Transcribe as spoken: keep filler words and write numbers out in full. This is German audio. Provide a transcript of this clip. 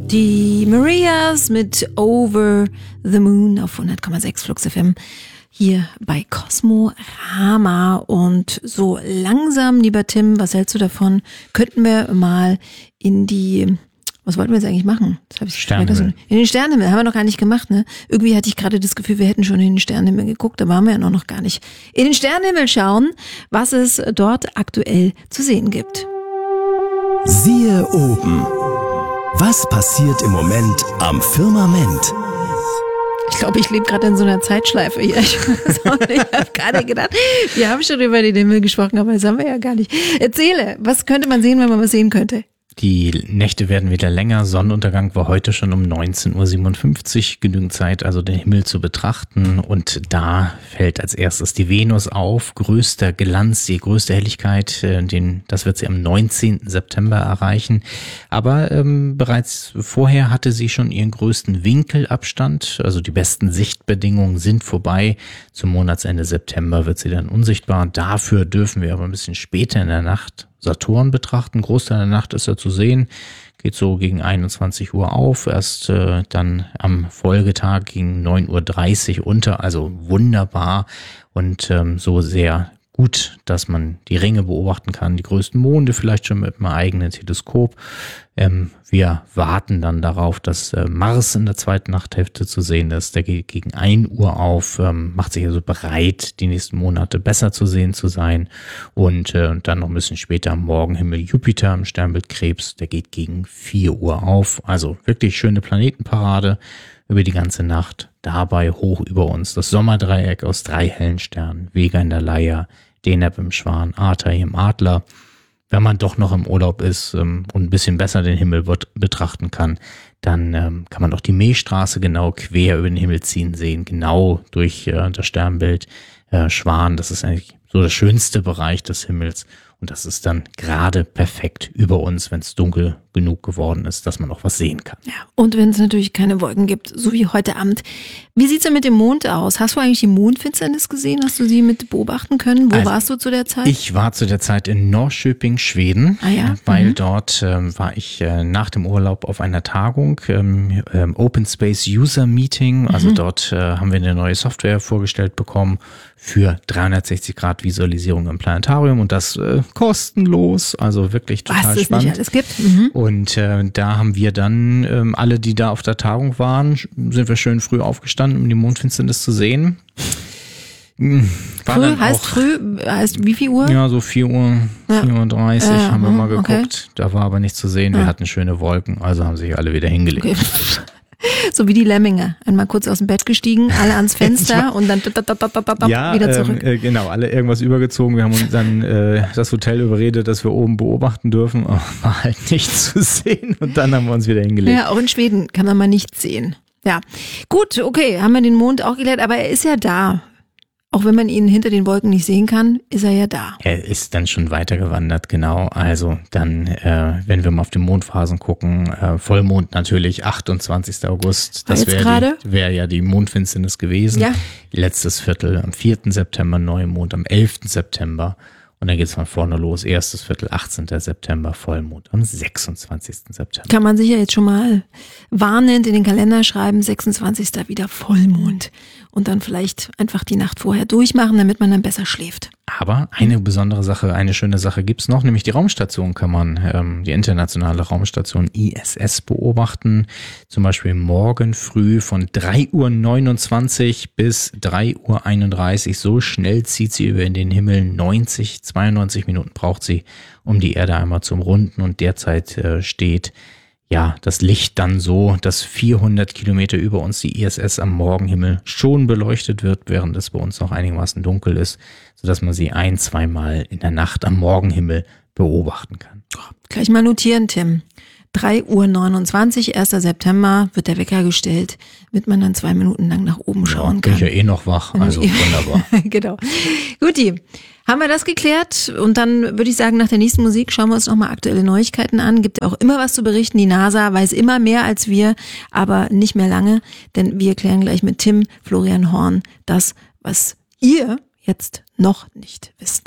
Die Marias mit Over the Moon auf hundert Komma sechs Flux F M hier bei Kosmorama. Und so langsam, lieber Tim, was hältst du davon? Könnten wir mal in die, was wollten wir jetzt eigentlich machen? Das hab ich Sternenhimmel. In den Sternenhimmel, haben wir noch gar nicht gemacht, ne? Irgendwie hatte ich gerade das Gefühl, wir hätten schon in den Sternenhimmel geguckt, aber haben wir ja noch, noch gar nicht. In den Sternenhimmel schauen, was es dort aktuell zu sehen gibt. Siehe oben. Was passiert im Moment am Firmament? Ich glaube, ich lebe gerade in so einer Zeitschleife hier. Ich, ich habe gerade gedacht, wir haben schon über den Himmel gesprochen, aber das haben wir ja gar nicht. Erzähle, was könnte man sehen, wenn man was sehen könnte? Die Nächte werden wieder länger. Sonnenuntergang war heute schon um neunzehn Uhr siebenundfünfzig. Genügend Zeit, also den Himmel zu betrachten. Und da fällt als erstes die Venus auf. Größter Glanz, die größte Helligkeit, den, das wird sie am neunzehnten September erreichen. Aber ähm, bereits vorher hatte sie schon ihren größten Winkelabstand. Also die besten Sichtbedingungen sind vorbei. Zum Monatsende September wird sie dann unsichtbar. Dafür dürfen wir aber ein bisschen später in der Nacht Saturn betrachten. Großteil der Nacht ist er zu sehen, geht so gegen einundzwanzig Uhr auf, erst äh, dann am Folgetag gegen neun Uhr dreißig unter, also wunderbar und ähm, so sehr gut, dass man die Ringe beobachten kann, die größten Monde vielleicht schon mit einem eigenen Teleskop. Ähm, wir warten dann darauf, dass äh, Mars in der zweiten Nachthälfte zu sehen ist. Der geht gegen ein Uhr auf, ähm, macht sich also bereit, die nächsten Monate besser zu sehen zu sein. Und äh, dann noch ein bisschen später am Morgenhimmel Jupiter im Sternbild Krebs, der geht gegen vier Uhr auf. Also wirklich schöne Planetenparade über die ganze Nacht. Dabei hoch über uns das Sommerdreieck aus drei hellen Sternen, Vega in der Leier, Deneb im Schwan, Artai im Adler. Wenn man doch noch im Urlaub ist ähm, und ein bisschen besser den Himmel wird, betrachten kann, dann ähm, kann man doch die Milchstraße genau quer über den Himmel ziehen sehen, genau durch äh, das Sternbild äh, Schwan. Das ist eigentlich so der schönste Bereich des Himmels. Und das ist dann gerade perfekt über uns, wenn es dunkel genug geworden ist, dass man auch was sehen kann. Ja, und wenn es natürlich keine Wolken gibt, so wie heute Abend. Wie sieht's denn mit dem Mond aus? Hast du eigentlich die Mondfinsternis gesehen? Hast du sie mit beobachten können? Wo also, warst du zu der Zeit? Ich war zu der Zeit in Norrköping, Schweden, ah, ja? weil mhm. dort ähm, war ich äh, nach dem Urlaub auf einer Tagung, ähm, ähm, Open Space User Meeting. Also mhm. dort äh, haben wir eine neue Software vorgestellt bekommen für dreihundertsechzig Grad Visualisierung im Planetarium und das äh, kostenlos, also wirklich total Was es spannend. nicht alles gibt. Mhm. Und äh, da haben wir dann, ähm, alle, die da auf der Tagung waren, sind wir schön früh aufgestanden, um die Mondfinsternis zu sehen. War früh heißt auch, früh, heißt wie viel Uhr? Ja, so vier Uhr, ja. vier Uhr dreißig äh, haben wir mal geguckt. Okay. Da war aber nichts zu sehen, wir ja. hatten schöne Wolken, also haben sich alle wieder hingelegt. Okay. So wie die Lemminge. Einmal kurz aus dem Bett gestiegen, alle ans Fenster und dann ja, wieder zurück. Ähm, äh, genau, alle irgendwas übergezogen. Wir haben uns dann äh, das Hotel überredet, dass wir oben beobachten dürfen. Aber war halt nichts zu sehen und dann haben wir uns wieder hingelegt. Ja, auch in Schweden kann man mal nichts sehen. Ja, gut, okay, haben wir den Mond auch gelernt, aber er ist ja da. Auch wenn man ihn hinter den Wolken nicht sehen kann, ist er ja da. Er ist dann schon weitergewandert, genau. Also dann, äh, wenn wir mal auf die Mondphasen gucken, äh, Vollmond natürlich, achtundzwanzigsten August. Das wäre wär ja die Mondfinsternis gewesen. Ja. Letztes Viertel am vierten September, Neumond am elften September. Und dann geht es von vorne los. Erstes Viertel, achtzehnten September, Vollmond am sechsundzwanzigsten September. Kann man sich ja jetzt schon mal warnend in den Kalender schreiben, sechsundzwanzigsten wieder Vollmond. Und dann vielleicht einfach die Nacht vorher durchmachen, damit man dann besser schläft. Aber eine besondere Sache, eine schöne Sache gibt's noch, nämlich die Raumstation kann man, ähm, die internationale Raumstation I S S beobachten. Zum Beispiel morgen früh von drei Uhr neunundzwanzig bis drei Uhr einunddreißig. So schnell zieht sie über in den Himmel. neunzig, zweiundneunzig Minuten braucht sie, um die Erde einmal zum Runden. Und derzeit äh, steht ja das Licht dann so, dass vierhundert Kilometer über uns die I S S am Morgenhimmel schon beleuchtet wird, während es bei uns noch einigermaßen dunkel ist, sodass man sie ein-, zweimal in der Nacht am Morgenhimmel beobachten kann. Gleich mal notieren, Tim. drei Uhr neunundzwanzig, ersten September wird der Wecker gestellt, damit man dann zwei Minuten lang nach oben schauen ja, kann. Bin ich ja eh noch wach, also wunderbar. Genau. Guti, haben wir das geklärt? Und dann würde ich sagen, nach der nächsten Musik schauen wir uns nochmal aktuelle Neuigkeiten an. Gibt auch immer was zu berichten. Die NASA weiß immer mehr als wir, aber nicht mehr lange, denn wir klären gleich mit Tim Florian Horn das, was ihr jetzt noch nicht wisst.